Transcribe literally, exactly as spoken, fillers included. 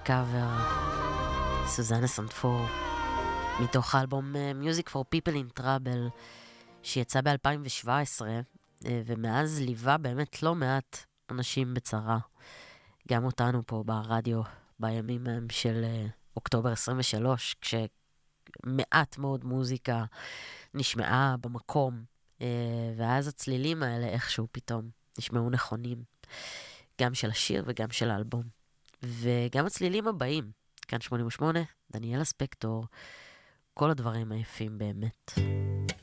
קאבר, סוזנה סנטפור, מתוך האלבום Music for People in Trouble, שיצא ב-אלפיים שבע עשרה, ומאז ליווה באמת לא מעט אנשים בצרה. גם אותנו פה ברדיו, בימים של אוקטובר עשרים ושלוש, כשמעט מאוד מוזיקה נשמעה במקום, ואז הצלילים האלה איכשהו פתאום נשמעו נכונים, גם של השיר וגם של האלבום. וגם הצלילים הבאים, כאן שמונים ושמונה, דניאלה ספקטור, כל הדברים היפים באמת.